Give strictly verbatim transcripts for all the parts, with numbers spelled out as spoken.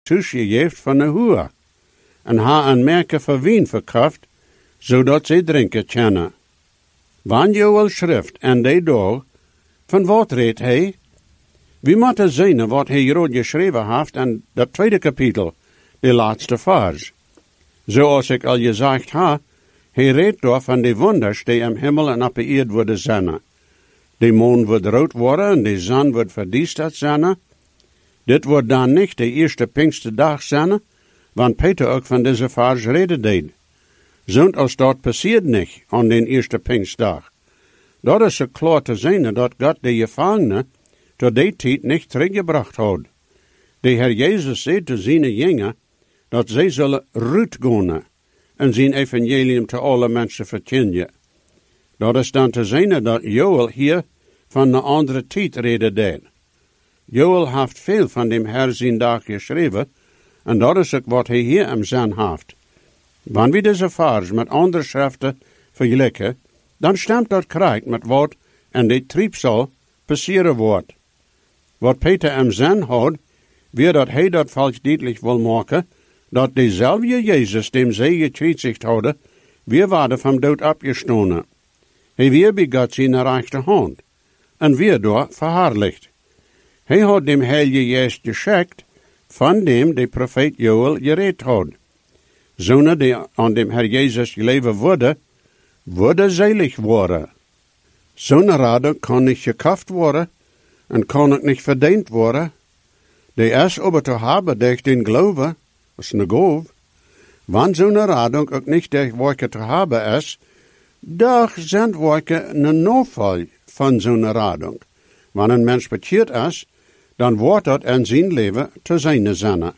toegegeven van de huur, en ha een merken van wien verkocht, zodat ze drinken kunnen. Wanneer Joel schrift en de dag, van wat redt hij? We moeten zien wat hij hier geschreven heeft in dat tweede kapitel, de laatste vers. Zoals ik al gezegd heb, hij redt daar van de wonders die im hemel en op de aarde worden zijn. De maan wordt rood worden en de zon wordt verdiesterd zijn. Dit wordt dan niet de eerste Pinksterdag zijn, want Peter ook van deze vers reden deed. Zond als dat passiert niet aan den eerste Pinkstdag. Dat is zo klaar te zien dat God de gevangenen tot die tijd niet teruggebracht had. De Heer Jezus zei te zijn jongen dat zij zullen uitgaan en zijn evangelium te alle mensen verkondigen. Dat is dan te zien dat Joel hier van een andere tijd reden deed. Joel heeft veel van dem herziendag geschreven, en dat is ook wat hij hier im zin heeft. Wanneer we deze vers met andere schriften vergelijken, dan stemt dat correct met wat in de triebsal passeren wordt. Wat Peter im zin had, weer dat hij dat falsch duidelijk wil maken, dat dezelfde Jezus, dem zij gekreuzigd hadden, weer waren van dood opgestonen. Hij weer bij God zijn rechterhand, en weer door verherrlicht. Hij had dem Heilige Geest geschickt, van dem de profeet Joel gereed had. Zonen die aan dem Herr Jezus geleven worden, worden selig worden. Zo'n rade kan niet gekauft worden, en kan ook niet verdiend worden. De is aber te hebben durch den Glauben, is een goof. Wanneer zo'n radung ook niet durch welke te hebben is, doch zijn welke een noodval van zo'n radung. Wanneer een mens bekeerd is, dan wordt dat in zijn leven te zijn zinnen.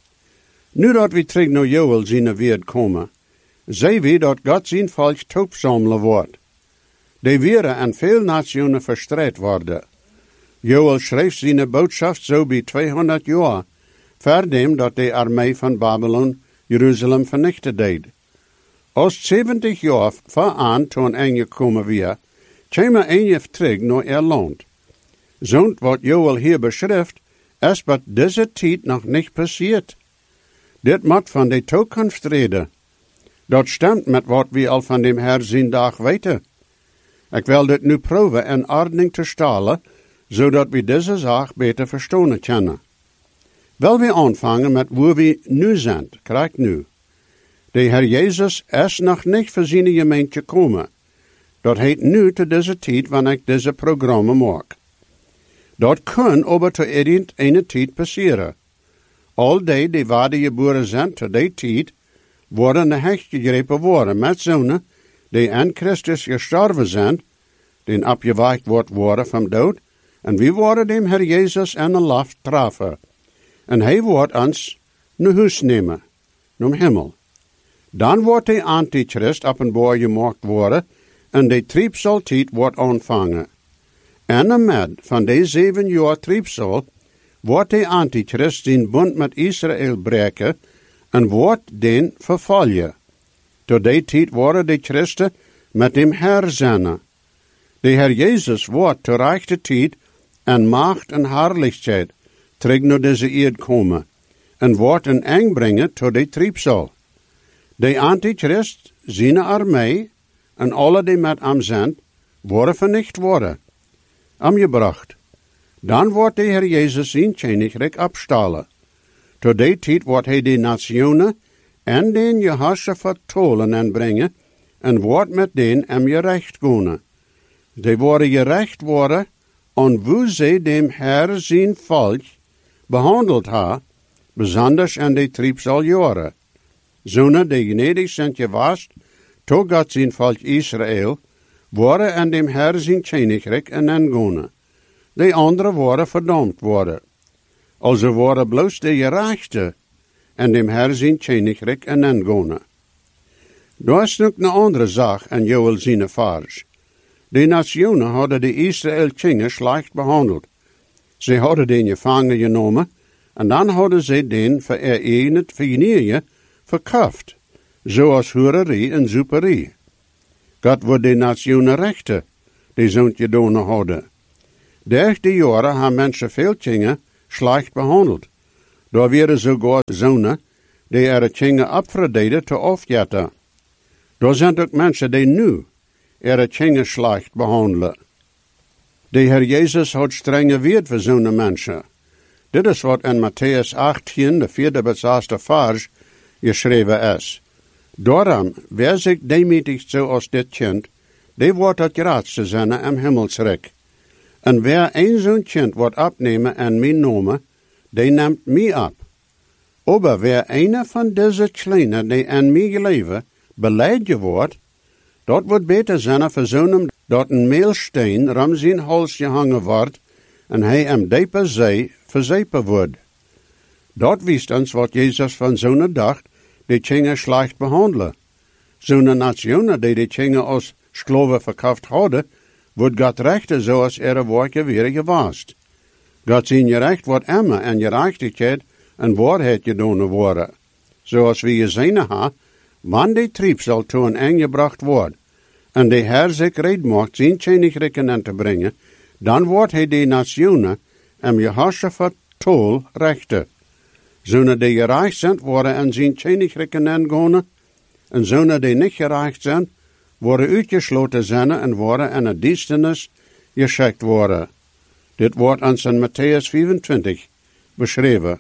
Nu dat we terug naar Joel zijn weer komen, zien we dat God zijn volk toepzamelen wordt. Die weer in veel nationen verstrekt worden. Joel schreef zijn boodschap zo bij tweehonderd jaar, verdem dat de armee van Babylon Jeruzalem vernichten deed. Als zeventig jaar vooraan toen aangekomen weer, kwam er een terug naar ihr land. Zo'n wat Joel hier beschrijft, is wat deze tijd nog niet passiert. Dit moet van de toekomst reden. Dat stemt met wat we al van dem Herr zijn dag weten. Ik wil dit nu proeven in ordening te stellen, zodat we deze zaak beter verstaan kunnen. Wil we aanvangen met waar we nu zijn, krijg nu. De Heer Jezus is nog niet voor zijn gemeente gekomen. Dat heet nu te deze tijd wanneer ik deze programma maak. Dat kan aber te irgendeine tijd passeren. Al die die waarde geboren zijn te die tijd, worden de hecht gegrepen worden met zonen die in Christus gestorven zijn, die opgewekt wordt worden van dood, en we worden dem Herr Jezus in de lof treffen. En hij wordt ons naar huis nemen, naar hemel. Dan wordt de antichrist openbaar gemaakt worden, en de triebsaltijd wordt ontvangen. En een med van de zeven jaar triebsal wordt de antichrist zijn bund met Israël breken en wordt den vervolgen. Tot die tijd worden de christen met hem herzinnen. De Heer Jezus wordt ter rechte tijd en macht en herrlichheid terug naar deze eerd komen en wordt een eng brengen tot de triebsal. De antichrist, zijn armee en alle die met hem zijn, worden vernicht worden. Omgebracht. Dan wordt de Heer Jezus zijn koninkrijk opstalen. Tot die tijd wordt hij de nationen en den Jehoshaphat tolen aanbrengen en wordt met den hem gerecht gaan. Die worden gerecht worden en hoe zij dem Herr zijn volk behandeld ha, besonders in de triebsal jaren. Zonen die gnedig zijn geweest, tot God zijn volk Israël, worden in dem Herr zijn koninkrijk en aangaan. De anderen worden verdampt worden. Also worden bloos de gerechte en dem Herr zijn koninkrijk en aangaan. Daar is nog een andere zaak in Joel zijn vers. De nationen hadden de Israël kingen slecht behandeld. Ze hadden den gevangen genomen en dan hadden ze den verenigd vernieuwen verkocht, zoals hurerie en zuperie. God wordt de nationen rechten, die zo'n gedaan hadden. Durch de jaren hebben mensen veel kingen slecht behandeld. Daar waren sogar zonen die er tjingen afverdeden te afjatten. Daar zijn ook mensen die nu er tjingen slecht behandelen. De Heer Jezus had strenge weer voor zo'n mensen. Dit is wat in Matthäus achttien, de vierde bis zesde vers, geschreven is. Daarom, wer zich demütigt zoals dit kind, die wordt het grootste zijn im Himmelsrijk. En wer een zo'n kind wordt opnemen en mij noemen, die neemt mij op. Aber wer een van deze kleinen die aan mij leven, beleid wordt, dat wordt beter zijn voor zo'n dat een meelsteen ram zijn hals gehangen wordt en hij hem diepe zee verzepen wordt. Dat wist ons wat Jezus van zo'n dacht, die tjingen slecht behandelen. Zo'n nationen die die tjingen als skloven verkauft hadden, wordt God rechten zoals er werken weer gewaast. God zijn gerecht wordt immer en gerechtigheid en waarheid gedaan worden. Zoals we gezien hebben, wanneer die trieb zal toe een aangebracht worden, en de Heer zich reed maakt zijn tjenigrikken aan te brengen, dan wordt hij de nationen en Jehoshaphat tol rechten. Zonen die gerecht zijn, worden aan zijn tjenigrikken aangegaan, en zonen die niet gerecht zijn, worden uitgesloten zijn en worden in het duisternis geschikt worden. Dit wordt ons in Matthäus vijfentwintig beschreven.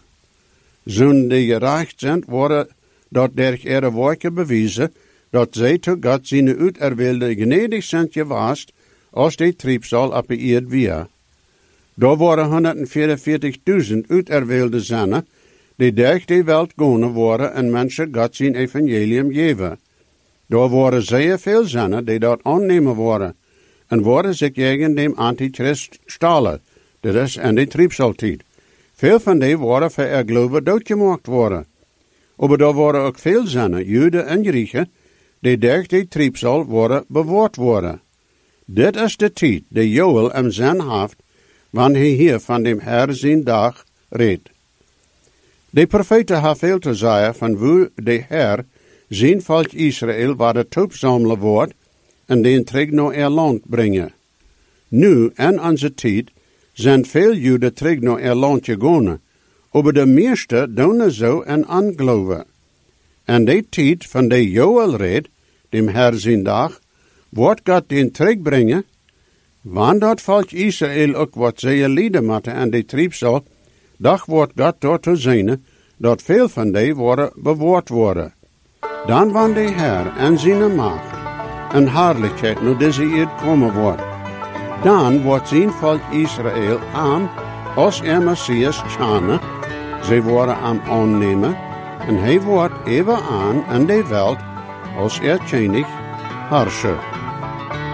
Zonen die gerecht zijn, worden dat durch ihre werken bewijzen, dat zij te God zijn uiterwilde gnedig zijn gewaast, als die triebsal op de eerd weer. Daar worden honderdvierenveertigduizend uiterwilde zinnen, die durch die welt gaan worden en mensen God zijn evangelium geven. Daar worden zeer veel zinnen die dat aannemen worden, en worden zich tegen dem antichrist stalen, dat is in de triebsaltijd. Veel van die worden voor er geloven doodgemaakt worden. Maar daar worden ook veel zinnen, Joden en Grieken, die durch die triebsal worden bewaard worden. Dit is de tijd die Joel hem zijn heeft, wanneer hij hier van dem Herr zijn dag redt. De profeten hebben veel te zeggen van hoe de Herr zijn volk Israël waar de troep zamelen wordt en den terug naar er land brengen. Nu, in onze tijd, zijn veel Joden terug naar er land gegaan, maar de meeste doen zo en aangeloven. En de tijd van de Joel redt, dem Herr zijn dag, wordt God den terugbrengen, want dat volk Israël ook wat zij lijden moeten aan de triebsal, dag wordt God door te zijn, dat veel van die worden bewaard worden. Dan wanneer de Herr en zijn macht en heerlijkheid naar deze eerd komen wordt, dan wordt zijn volk Israël aan als er Messias schane, zij worden aan aannemen, en hij wordt even aan in de welt als er tjenig harscher.